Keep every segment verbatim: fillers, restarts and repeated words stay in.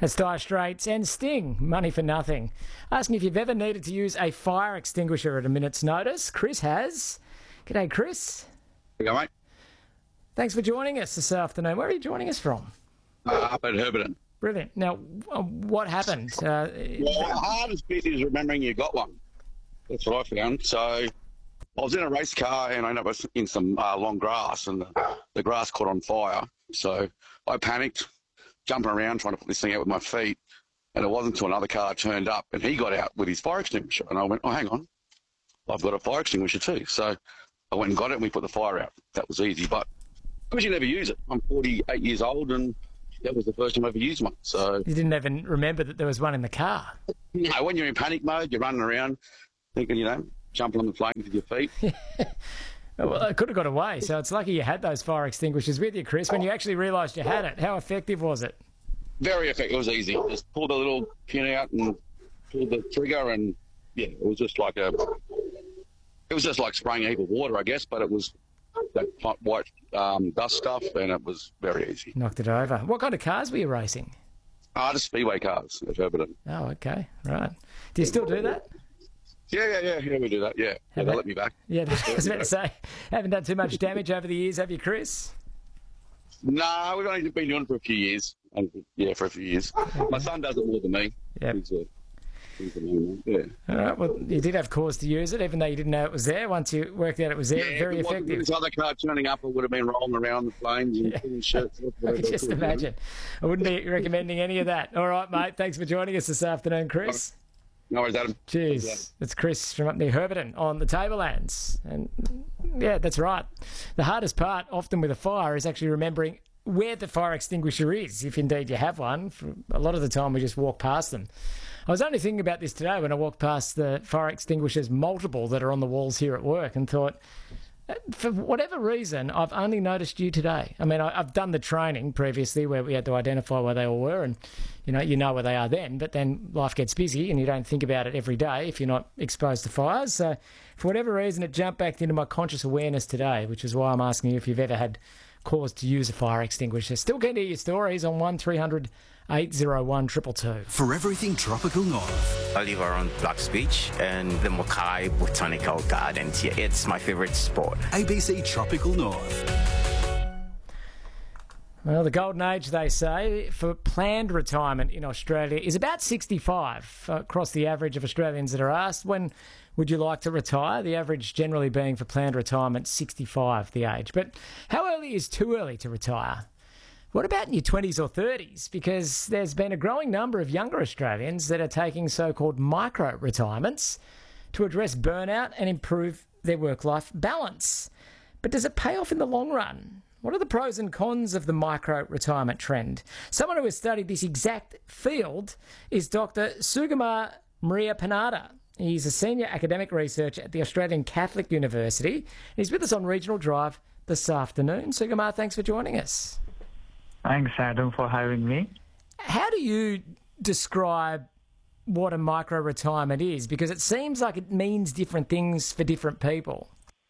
That's Dire Straits and Sting, Money for Nothing. Asking if you've ever needed to use a fire extinguisher at a minute's notice. Chris has. G'day, Chris. There you go, mate. Thanks for joining us this afternoon. Where are you joining us from? Uh, up at Herberton. Brilliant. Now, uh, what happened? Uh, Well, the hardest bit is remembering you got one. That's what I found. So I was in a race car and I ended up in some uh, long grass, and the, the grass caught on fire. So I panicked, jumping around trying to put this thing out with my feet, and it wasn't until another car turned up and he got out with his fire extinguisher, and I went, oh, hang on, I've got a fire extinguisher too. So I went and got it and we put the fire out. That was easy, but I usually never use it. I'm forty-eight years old and that was the first time I ever used one. So you didn't even remember that there was one in the car? No, when you're in panic mode, you're running around thinking, you know, jumping on the flames with your feet. Well, it could have got away, so it's lucky you had those fire extinguishers with you, Chris. When you actually realised you had it, how effective was it? Very effective. It was easy. Just pulled the little pin out and pulled the trigger, and yeah, it was just like a, it was just like spraying a heap of water, I guess, but it was that hot white um, dust stuff, and it was very easy. Knocked it over. What kind of cars were you racing? Ah, just speedway cars at Herberton. Oh, okay, right. Do you still do that? Yeah, yeah, yeah, yeah, we do that, yeah. Yeah, they let me back. Yeah, I was about to say, haven't done too much damage over the years, have you, Chris? No, we've only been doing it for a few years. And yeah, for a few years. Okay. My son does it more than me. Yeah. He's a, he's a man, yeah. All right, well, you did have cause to use it, even though you didn't know it was there. Once you worked out it was there, yeah, very if it effective. This other car turning up, it would have been rolling around the flames and yeah. pulling shit. I could just imagine. I wouldn't be recommending any of that. All right, mate. Thanks for joining us this afternoon, Chris. No worries, Adam. Cheers. Thanks, it's Chris from up near Herberton on the Tablelands. And yeah, that's right. The hardest part, often with a fire, is actually remembering where the fire extinguisher is, if indeed you have one. For a lot of the time, we just walk past them. I was only thinking about this today when I walked past the fire extinguishers, multiple that are on the walls here at work, and thought, for whatever reason, I've only noticed you today. I mean, I, I've done the training previously where we had to identify where they all were, and you know, you know where they are then, but then life gets busy and you don't think about it every day if you're not exposed to fires. So for whatever reason, it jumped back into my conscious awareness today, which is why I'm asking you if you've ever had cause to use a fire extinguisher. Still keen to hear your stories on one three hundred eight oh one two two two. For everything tropical north. I live around Blacks Beach and the Mackay Botanical Gardens. Yeah, it's my favourite spot. A B C Tropical North. Well, the golden age, they say, for planned retirement in Australia is about sixty-five across the average of Australians that are asked. When would you like to retire? The average generally being for planned retirement, sixty-five, the age. But how early is too early to retire? What about in your twenties or thirties? Because there's been a growing number of younger Australians that are taking so-called micro-retirements to address burnout and improve their work-life balance. But does it pay off in the long run? What are the pros and cons of the micro-retirement trend? Someone who has studied this exact field is Doctor Sukumar Muriapannada. He's a senior academic researcher at the Australian Catholic University. He's with us on Regional Drive this afternoon. Sukumar, thanks for joining us. Thanks, Adam, for having me. How do you describe what a micro-retirement is? Because it seems like it means different things for different people.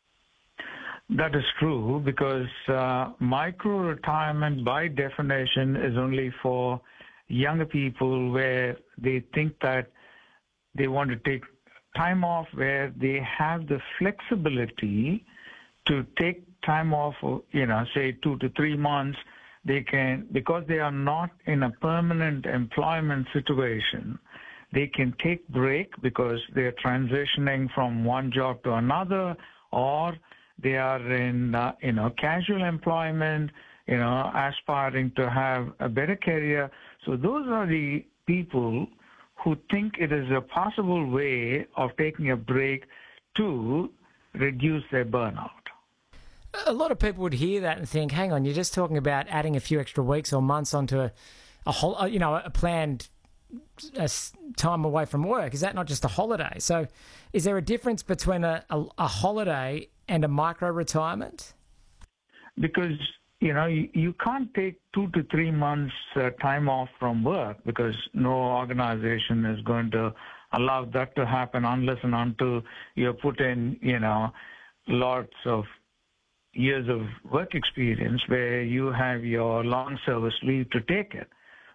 That is true, because uh, micro-retirement, by definition, is only for younger people where they think that they want to take time off, where they have the flexibility to take time off, you know, say two to three months. They can, because they are not in a permanent employment situation, they can take break because they're transitioning from one job to another, or they are in, uh, you know, casual employment, you know, aspiring to have a better career. So those are the people who think it is a possible way of taking a break to reduce their burnout. A lot of people would hear that and think, hang on, you're just talking about adding a few extra weeks or months onto a, a whole, you know, a planned a time away from work. Is that not just a holiday? So is there a difference between a, a, a holiday and a micro-retirement? Because, you know, you, you can't take two to three months uh, time off from work because no organization is going to allow that to happen unless and until you put in, you know, lots of years of work experience where you have your long service leave to take it.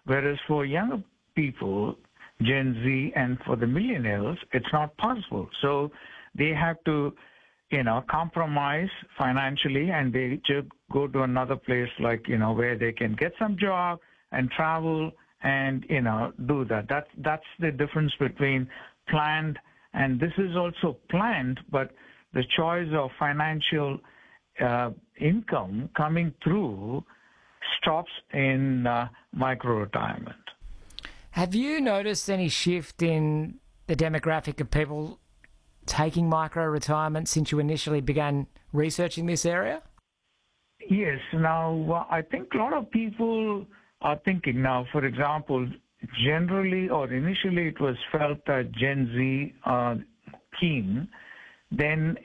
Whereas for younger people, Gen Z, and for the millennials, it's not possible. So they have to, you know, compromise financially, and they just go to another place like, you know, where they can get some job and travel and, you know, do that. That's, that's the difference between planned, and this is also planned, but the choice of financial uh, income coming through stops in uh, micro-retirement. Have you noticed any shift in the demographic of people taking micro-retirement since you initially began researching this area? Yes. Now, I think a lot of people are thinking now, for example, generally or initially it was felt that Gen Z are keen. Then